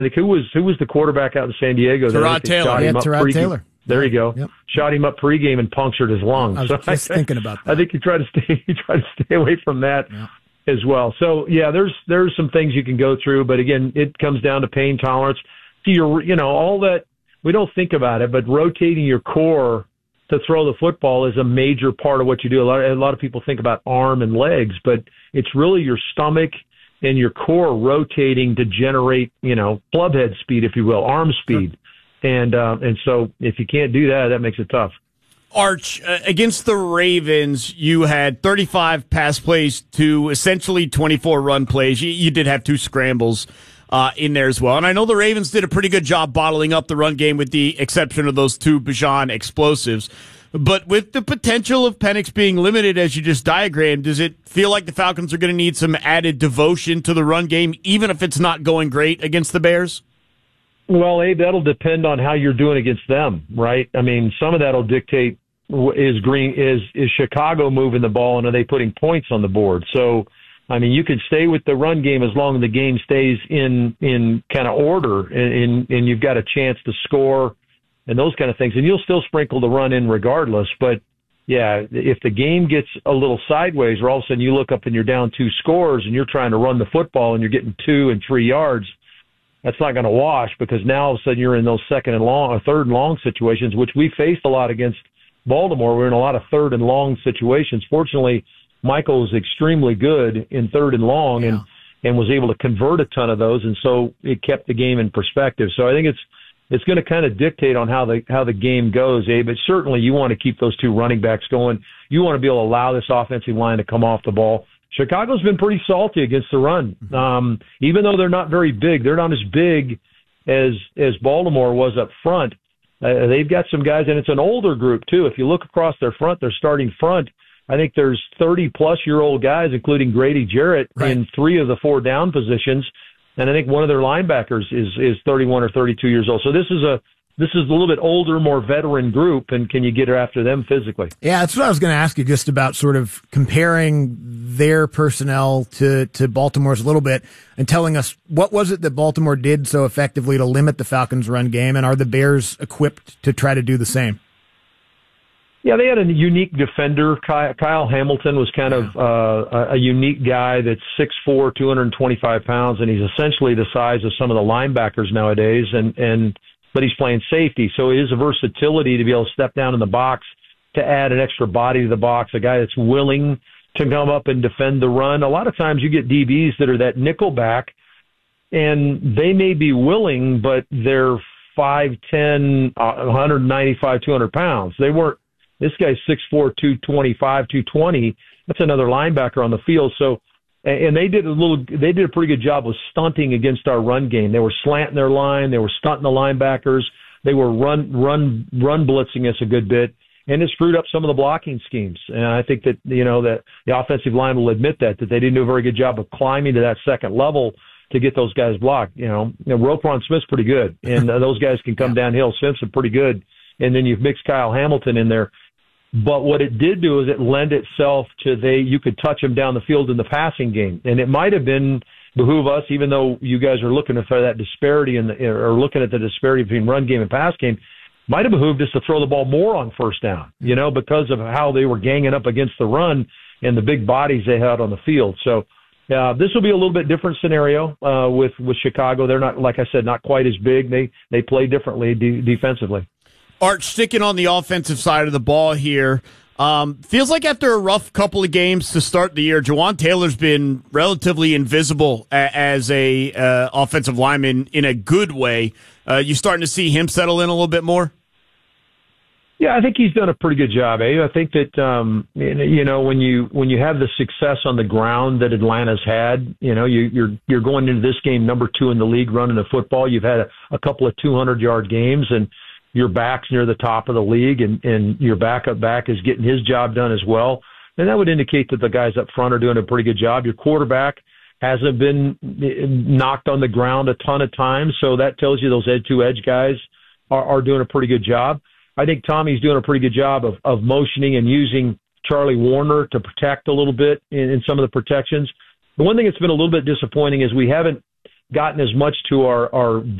think who was the quarterback out in San Diego? Tyrod Taylor. Tyrod Taylor. There you go. Yep. Shot him up pregame and punctured his lung. I was just thinking about that. I think you try to stay away from that as well. So yeah, there's some things you can go through, but again, it comes down to pain tolerance. See, all that we don't think about it, but rotating your core to throw the football is a major part of what you do. A lot of people think about arm and legs, but it's really your stomach and your core rotating to generate, club head speed, if you will, arm speed. And so if you can't do that, that makes it tough. Arch, against the Ravens, you had 35 pass plays to essentially 24 run plays. You did have 2 scrambles in there as well. And I know the Ravens did a pretty good job bottling up the run game with the exception of those 2 Bijan explosives. But with the potential of Penix being limited, as you just diagrammed, does it feel like the Falcons are going to need some added devotion to the run game, even if it's not going great against the Bears? Well, Abe, that'll depend on how you're doing against them, right? I mean, some of that'll dictate is Chicago moving the ball and are they putting points on the board? So, I mean, you can stay with the run game as long as the game stays in kind of order and you've got a chance to score and those kind of things. And you'll still sprinkle the run in regardless. But, yeah, if the game gets a little sideways or all of a sudden you look up and you're down 2 scores and you're trying to run the football and you're getting 2 and 3 yards, that's not going to wash because now all of a sudden you're in those second and long or third and long situations, which we faced a lot against Baltimore. We're in a lot of third and long situations. Fortunately, Michael was extremely good in third and long and was able to convert a ton of those, and so it kept the game in perspective. So I think it's going to kind of dictate on how the game goes, Abe. But certainly you want to keep those 2 running backs going. You want to be able to allow this offensive line to come off the ball. Chicago's been pretty salty against the run. Even though they're not very big, they're not as big as Baltimore was up front. They've got some guys, and it's an older group, too. If you look across their starting front, I think there's 30-plus-year-old guys, including Grady Jarrett, in 3 of the 4 down positions. And I think one of their linebackers is 31 or 32 years old. So this is a little bit older, more veteran group, and can you get after them physically? Yeah, that's what I was going to ask you, just about sort of comparing their personnel to Baltimore's a little bit and telling us what was it that Baltimore did so effectively to limit the Falcons' run game, and are the Bears equipped to try to do the same? Yeah, they had a unique defender. Kyle Hamilton was kind of a unique guy that's 6'4", 225 pounds, and he's essentially the size of some of the linebackers nowadays, but he's playing safety. So his versatility to be able to step down in the box, to add an extra body to the box, a guy that's willing to come up and defend the run. A lot of times you get DBs that are that nickel back, and they may be willing, but they're 5'10", 195, 200 pounds. They weren't. This guy's 6'4", 225, 220. That's another linebacker on the field. So, and they did a pretty good job of stunting against our run game. They were slanting their line, they were stunting the linebackers, they were run blitzing us a good bit, and it screwed up some of the blocking schemes. And I think that that the offensive line will admit that they didn't do a very good job of climbing to that second level to get those guys blocked. Roquan Smith's pretty good, and those guys can come downhill. Simpson pretty good, and then you've mixed Kyle Hamilton in there. But what it did do is it lent itself to you could touch him down the field in the passing game. And it might have been behoove us, even though you guys are looking for that disparity or looking at the disparity between run game and pass game, might have behooved us to throw the ball more on first down, because of how they were ganging up against the run and the big bodies they had on the field. So this will be a little bit different scenario with Chicago. They're not, like I said, not quite as big. They play differently defensively. Arch, sticking on the offensive side of the ball here, feels like after a rough couple of games to start the year, Jawaan Taylor's been relatively invisible as a offensive lineman in a good way. You starting to see him settle in a little bit more? Yeah, I think he's done a pretty good job, I think that when you have the success on the ground that Atlanta's had, you're going into this game number 2 in the league running the football. You've had a couple of 200-yard games, and your back's near the top of the league, and your backup back is getting his job done as well. And that would indicate that the guys up front are doing a pretty good job. Your quarterback hasn't been knocked on the ground a ton of times, so that tells you those edge guys are doing a pretty good job. I think Tommy's doing a pretty good job of motioning and using Charlie Warner to protect a little bit in some of the protections. The one thing that's been a little bit disappointing is we haven't gotten as much to our